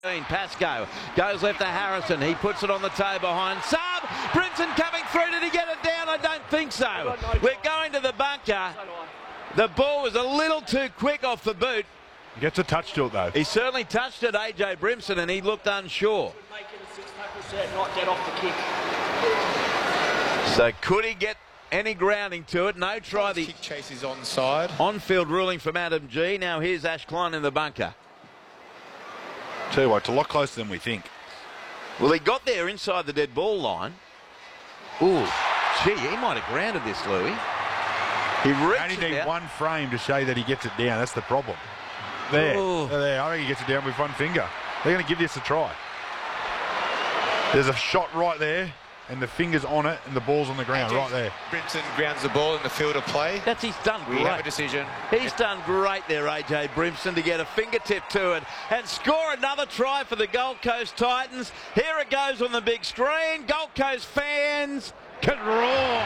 Pascoe goes left to Harrison. He puts it on the toe behind Saab. Brimson coming through. Did he get it down? I don't think so. We're going to the bunker. The ball was a little too quick off the boot. He gets a touch to it though. He certainly touched it, AJ Brimson, and he looked unsure. So could he get any grounding to it? No try. The kick chase is onside. On-field ruling from Adam G. Now here's Ash Klein in the bunker. Tell you what, it's a lot closer than we think. Well, he got there inside the dead ball line. Ooh, gee, he might have grounded this, Louis. He reached only need one frame to say that he gets it down. That's the problem. There. I think he gets it down with one finger. They're going to give this a try. There's a shot right there, and the finger's on it, and the ball's on the ground right there. Brimson grounds the ball in the field of play. He's done great. We have a decision. He's done great there, AJ Brimson, to get a fingertip to it and score another try for the Gold Coast Titans. Here it goes on the big screen. Gold Coast fans can roar.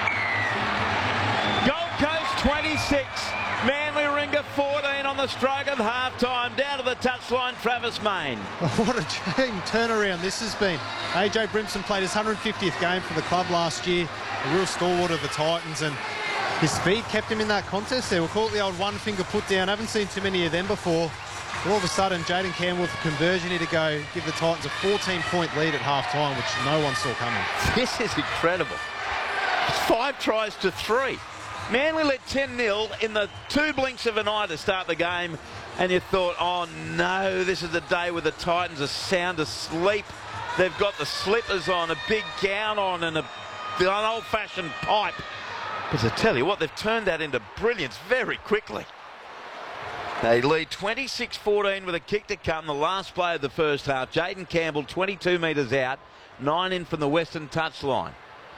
Gold Coast 26, Manly Ringer 14 on the stroke of half-time. Down to the touchline, Travis Main. What a team turnaround this has been. AJ Brimson played his 150th game for the club last year, a real stalwart of the Titans, and his speed kept him in that contest there. We'll call it the old one-finger put-down. Haven't seen too many of them before. All of a sudden, Jayden Campbell with a conversion here to go give the Titans a 14-point lead at half-time, which no one saw coming. This is incredible. It's 5 tries to 3. Manly led 10-0 in the 2 blinks of an eye to start the game, and you thought, oh no, this is the day where the Titans are sound asleep. They've got the slippers on, a big gown on, and an old-fashioned pipe. But to tell you what, they've turned that into brilliance very quickly. They lead 26-14 with a kick to come, the last play of the first half. Jayden Campbell, 22 metres out, 9 in from the western touchline.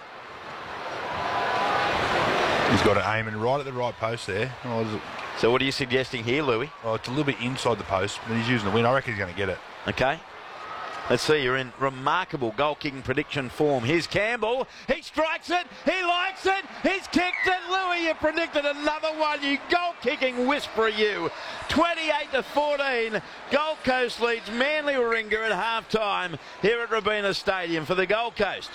He's got it aiming right at the right post there. So what are you suggesting here, Louis? Oh, it's a little bit inside the post, but he's using the wind. I reckon he's going to get it. Okay. Let's see, you're in remarkable goal-kicking prediction form. Here's Campbell. He strikes it. He likes it. He's kicked it. Louis, you predicted another one. You goal-kicking whisperer, you. 28-14. Gold Coast leads Manly Warringah at half-time here at Robina Stadium for the Gold Coast.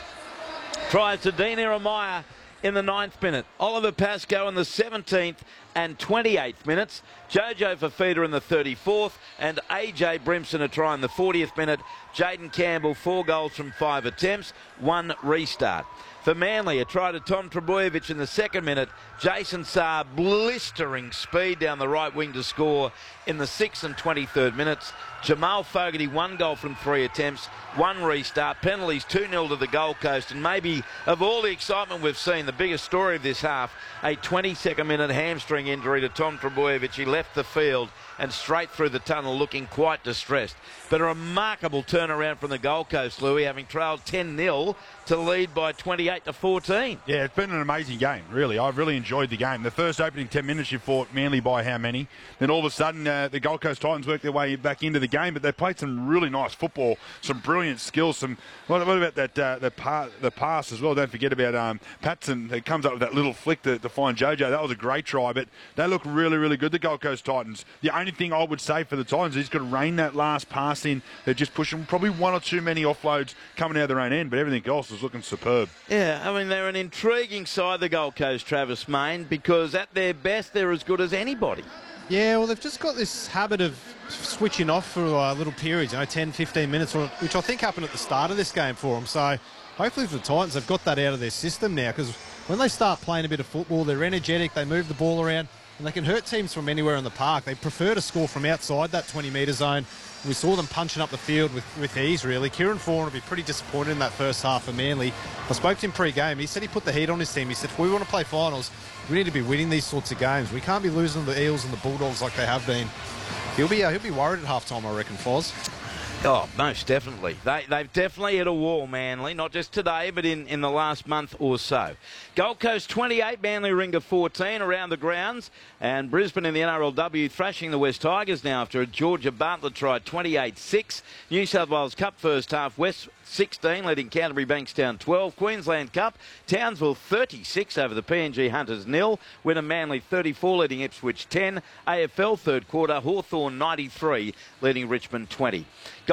Tries to Dean Ieremia in the 9th minute. Oliver Pascoe in the 17th and 28th minutes. Jojo Fafita in the 34th and AJ Brimson a try in the 40th minute. Jayden Campbell 4 goals from 5 attempts, 1 restart. For Manly, a try to Tom Trbojevic in the 2nd minute. Jason Saab blistering speed down the right wing to score in the 6th and 23rd minutes. Jamal Fogarty 1 goal from 3 attempts, 1 restart. Penalties 2-0 to the Gold Coast, and maybe of all the excitement we've seen, the biggest story of this half, a 22nd minute hamstring injury to Tom Trbojevic. He left the field and straight through the tunnel looking quite distressed. But a remarkable turnaround from the Gold Coast, Louis, having trailed 10-0 to lead by 28-14. Yeah, it's been an amazing game, really. I've really enjoyed the game. The first opening 10 minutes, you fought Manly by how many? Then all of a sudden, the Gold Coast Titans worked their way back into the game, but they played some really nice football, some brilliant skills. What about that the pass as well? Don't forget about Patson that comes up with that little flick to find Jojo. That was a great try, but they look really, really good, the Gold Coast Titans. The only thing I would say for the Titans is he's got to rein that last pass in. They're just pushing probably 1 or 2 many offloads coming out of their own end, but everything else is looking superb. Yeah, I mean, they're an intriguing side, the Gold Coast, Travis Main, because at their best, they're as good as anybody. Yeah, well, they've just got this habit of switching off for little periods, 10, 15 minutes, which I think happened at the start of this game for them. So hopefully for the Titans, they've got that out of their system now, because when they start playing a bit of football, they're energetic, they move the ball around, and they can hurt teams from anywhere in the park. They prefer to score from outside that 20-metre zone. We saw them punching up the field with ease, really. Kieran Foran will be pretty disappointed in that first half for Manly. I spoke to him pre-game. He said he put the heat on his team. He said, if we want to play finals, we need to be winning these sorts of games. We can't be losing the Eels and the Bulldogs like they have been. He'll be worried at halftime, I reckon, Foz. Oh, most definitely. They've definitely hit a wall, Manly, not just today, but in the last month or so. Gold Coast 28, Manly Warringah 14 around the grounds, and Brisbane in the NRLW thrashing the West Tigers now after a Georgia Bartlett try 28-6. New South Wales Cup first half, West 16, leading Canterbury Bankstown 12. Queensland Cup, Townsville 36 over the PNG Hunters 0. Winner Manly 34, leading Ipswich 10. AFL third quarter, Hawthorn 93, leading Richmond 20.